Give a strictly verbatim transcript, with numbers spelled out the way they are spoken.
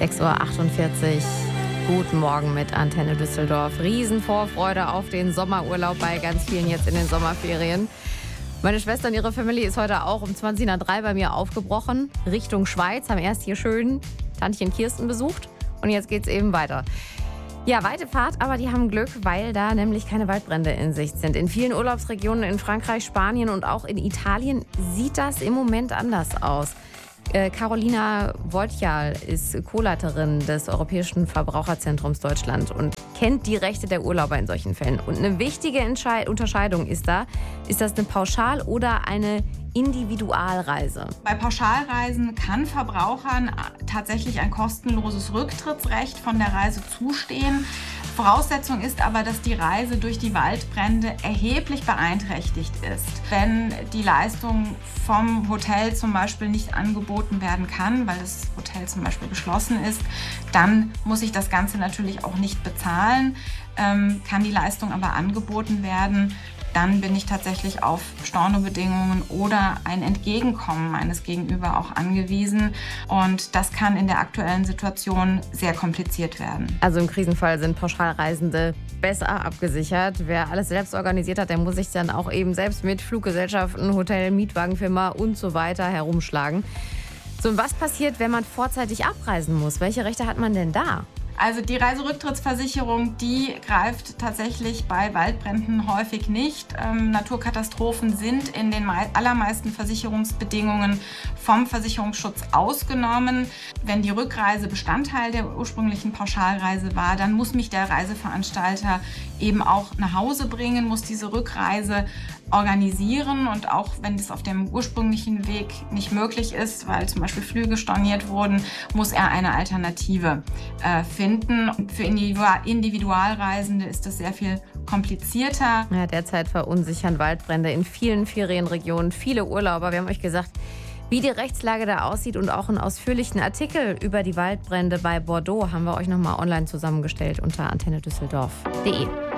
sechs Uhr achtundvierzig. Guten Morgen mit Antenne Düsseldorf. Riesenvorfreude auf den Sommerurlaub bei ganz vielen jetzt in den Sommerferien. Meine Schwester und ihre Familie ist heute auch um zwanzig nach drei bei mir aufgebrochen. Richtung Schweiz, haben erst hier schön Tantchen Kirsten besucht und jetzt geht's eben weiter. Ja, weite Fahrt, aber die haben Glück, weil da nämlich keine Waldbrände in Sicht sind. In vielen Urlaubsregionen in Frankreich, Spanien und auch in Italien sieht das im Moment anders aus. Äh, Carolina Wojtjal ist Co-Leiterin des Europäischen Verbraucherzentrums Deutschland und kennt die Rechte der Urlauber in solchen Fällen. Und eine wichtige Entschei- Unterscheidung ist da, ist das eine Pauschal- oder eine Individualreise? Bei Pauschalreisen kann Verbrauchern tatsächlich ein kostenloses Rücktrittsrecht von der Reise zustehen. Voraussetzung ist aber, dass die Reise durch die Waldbrände erheblich beeinträchtigt ist. Wenn die Leistung vom Hotel zum Beispiel nicht angeboten werden kann, weil das Hotel zum Beispiel geschlossen ist, dann muss ich das Ganze natürlich auch nicht bezahlen. Ähm, kann die Leistung aber angeboten werden, dann bin ich tatsächlich auf Stornobedingungen oder ein Entgegenkommen meines Gegenüber auch angewiesen. Und das kann in der aktuellen Situation sehr kompliziert werden. Also im Krisenfall sind Pauschalreisende besser abgesichert. Wer alles selbst organisiert hat, der muss sich dann auch eben selbst mit Fluggesellschaften, Hotel, Mietwagenfirma und so weiter herumschlagen. So, und was passiert, wenn man vorzeitig abreisen muss? Welche Rechte hat man denn da? Also die Reiserücktrittsversicherung, die greift tatsächlich bei Waldbränden häufig nicht. Ähm, Naturkatastrophen sind in den allermeisten Versicherungsbedingungen vom Versicherungsschutz ausgenommen. Wenn die Rückreise Bestandteil der ursprünglichen Pauschalreise war, dann muss mich der Reiseveranstalter eben auch nach Hause bringen, muss diese Rückreise organisieren, und auch wenn das auf dem ursprünglichen Weg nicht möglich ist, weil zum Beispiel Flüge storniert wurden, muss er eine Alternative äh, finden. Und für Individualreisende ist das sehr viel komplizierter. Ja, derzeit verunsichern Waldbrände in vielen Ferienregionen viele Urlauber. Wir haben euch gesagt, wie die Rechtslage da aussieht, und auch einen ausführlichen Artikel über die Waldbrände bei Bordeaux haben wir euch nochmal online zusammengestellt unter antenne düsseldorf punkt de.